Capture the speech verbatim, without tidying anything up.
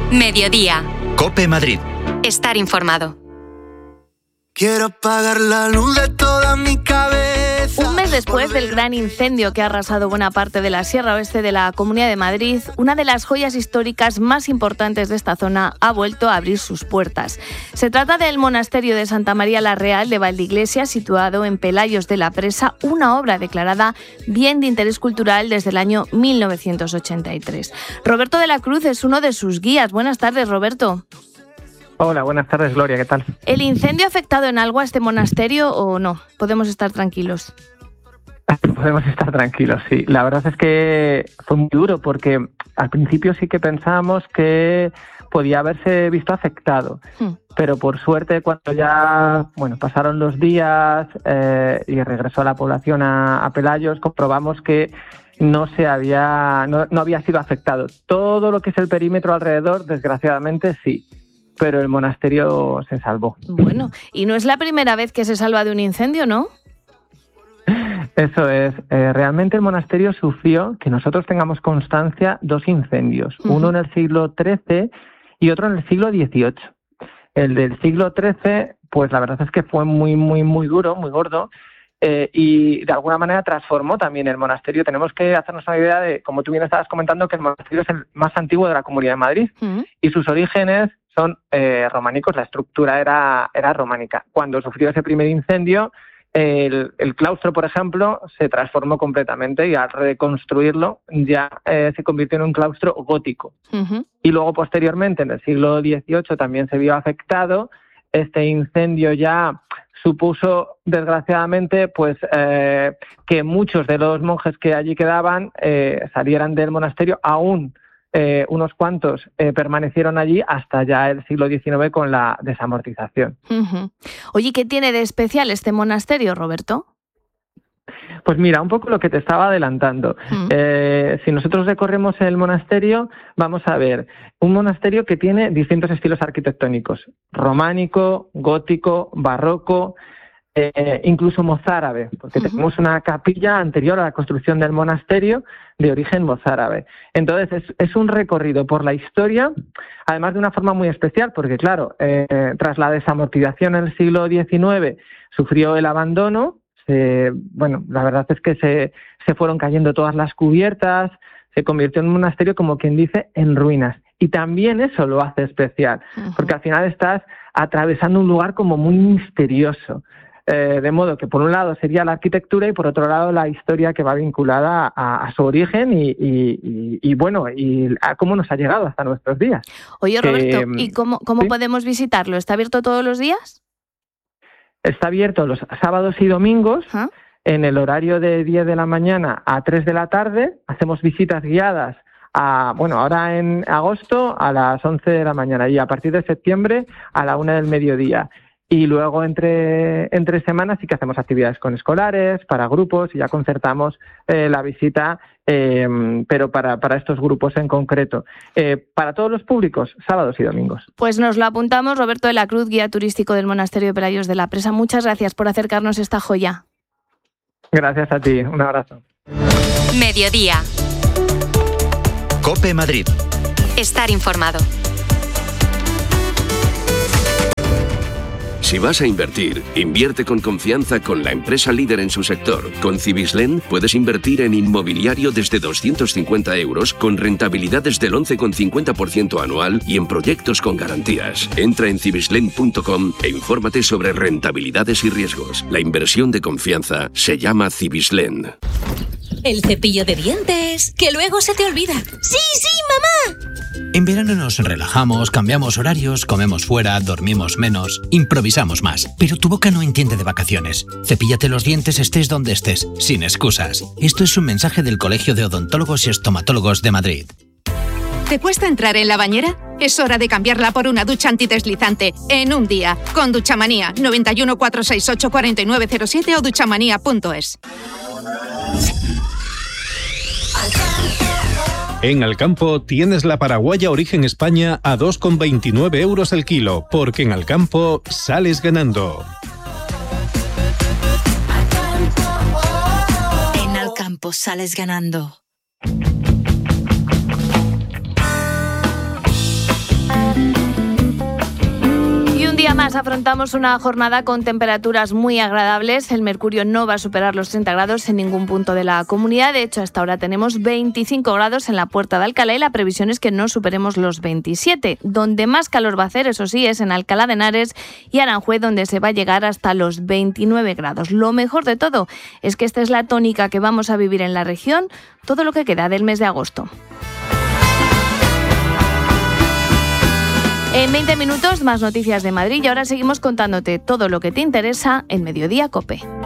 Mediodía. COPE Madrid. Estar informado. Quiero apagar la luz de toda mi cabeza. Un mes después del gran incendio que ha arrasado buena parte de la Sierra Oeste de la Comunidad de Madrid, una de las joyas históricas más importantes de esta zona ha vuelto a abrir sus puertas. Se trata del monasterio de Santa María la Real de Valdeiglesias, situado en Pelayos de la Presa, una obra declarada Bien de Interés Cultural desde el año mil novecientos ochenta y tres. Roberto de la Cruz es uno de sus guías. Buenas tardes, Roberto. Hola, buenas tardes, Gloria, ¿qué tal? ¿El incendio ha afectado en algo a este monasterio o no? ¿Podemos estar tranquilos? Podemos estar tranquilos, sí. La verdad es que fue muy duro porque al principio sí que pensábamos que podía haberse visto afectado, hmm. pero por suerte cuando ya bueno pasaron los días eh, y regresó la población a, a Pelayos, comprobamos que no se había no, no había sido afectado. Todo lo que es el perímetro alrededor, desgraciadamente, sí. Pero el monasterio se salvó. Bueno, y no es la primera vez que se salva de un incendio, ¿no? Eso es. Eh, realmente el monasterio sufrió, que nosotros tengamos constancia, dos incendios. Uh-huh. Uno en el siglo trece y otro en el siglo dieciocho. El del siglo trece, pues la verdad es que fue muy, muy, muy duro, muy gordo. Eh, y de alguna manera transformó también el monasterio. Tenemos que hacernos una idea de, como tú bien estabas comentando, que el monasterio es el más antiguo de la Comunidad de Madrid. Uh-huh. Y sus orígenes son eh, románicos, la estructura era, era románica. Cuando sufrió ese primer incendio, el, el claustro, por ejemplo, se transformó completamente y al reconstruirlo ya eh, se convirtió en un claustro gótico. Uh-huh. Y luego, posteriormente, en el siglo dieciocho también se vio afectado. Este incendio ya supuso, desgraciadamente, pues eh, que muchos de los monjes que allí quedaban eh, salieran del monasterio. Aún Eh, unos cuantos eh, permanecieron allí hasta ya el siglo diecinueve con la desamortización. Uh-huh. Oye, ¿qué tiene de especial este monasterio, Roberto? Pues mira, un poco lo que te estaba adelantando. Uh-huh. Eh, si nosotros recorremos el monasterio, vamos a ver un monasterio que tiene distintos estilos arquitectónicos: románico, gótico, barroco, Eh, incluso mozárabe, porque uh-huh. tenemos una capilla anterior a la construcción del monasterio de origen mozárabe. Entonces es, es un recorrido por la historia, además de una forma muy especial, porque claro, eh, tras la desamortización en el siglo diecinueve sufrió el abandono. Se, bueno, la verdad es que se, se fueron cayendo todas las cubiertas, se convirtió en un monasterio, como quien dice, en ruinas. Y también eso lo hace especial, uh-huh. porque al final estás atravesando un lugar como muy misterioso. Eh, de modo que por un lado sería la arquitectura y por otro lado la historia que va vinculada a, a su origen y, y, y, y bueno, y a cómo nos ha llegado hasta nuestros días. Oye, Roberto, eh, ¿y cómo, cómo ¿sí? podemos visitarlo? ¿Está abierto todos los días? Está abierto los sábados y domingos, ¿ah? En el horario de diez de la mañana a tres de la tarde. Hacemos visitas guiadas a, bueno, ahora en agosto a las once de la mañana y a partir de septiembre a la una del mediodía. Y luego entre, entre semanas sí que hacemos actividades con escolares, para grupos, y ya concertamos eh, la visita, eh, pero para, para estos grupos en concreto. Eh, para todos los públicos, sábados y domingos. Pues nos lo apuntamos. Roberto de la Cruz, guía turístico del Monasterio de Pelayos de la Presa. Muchas gracias por acercarnos esta joya. Gracias a ti. Un abrazo. Mediodía. COPE Madrid. Estar informado. Si vas a invertir, invierte con confianza con la empresa líder en su sector. Con Cibislen puedes invertir en inmobiliario desde doscientos cincuenta euros con rentabilidades del once coma cincuenta por ciento anual y en proyectos con garantías. Entra en cibislen punto com e infórmate sobre rentabilidades y riesgos. La inversión de confianza se llama Cibislen. El cepillo de dientes, que luego se te olvida. ¡Sí, sí, mamá! En verano nos relajamos, cambiamos horarios, comemos fuera, dormimos menos, improvisamos más. Pero tu boca no entiende de vacaciones. Cepíllate los dientes estés donde estés, sin excusas. Esto es un mensaje del Colegio de Odontólogos y Estomatólogos de Madrid. ¿Te cuesta entrar en la bañera? Es hora de cambiarla por una ducha antideslizante en un día. Con Duchamanía, noventa y uno, cuatrocientos sesenta y ocho, cuarenta y nueve cero siete o duchamanía punto es. En Alcampo tienes la paraguaya Origen España a dos coma veintinueve euros el kilo, porque en Alcampo sales ganando. En Alcampo sales ganando. Además, afrontamos una jornada con temperaturas muy agradables. El mercurio no va a superar los treinta grados en ningún punto de la comunidad. De hecho, hasta ahora tenemos veinticinco grados en la Puerta de Alcalá y la previsión es que no superemos los veintisiete. Donde más calor va a hacer, eso sí, es en Alcalá de Henares y Aranjuez, donde se va a llegar hasta los veintinueve grados. Lo mejor de todo es que esta es la tónica que vamos a vivir en la región todo lo que queda del mes de agosto. En veinte minutos, más noticias de Madrid y ahora seguimos contándote todo lo que te interesa en Mediodía COPE.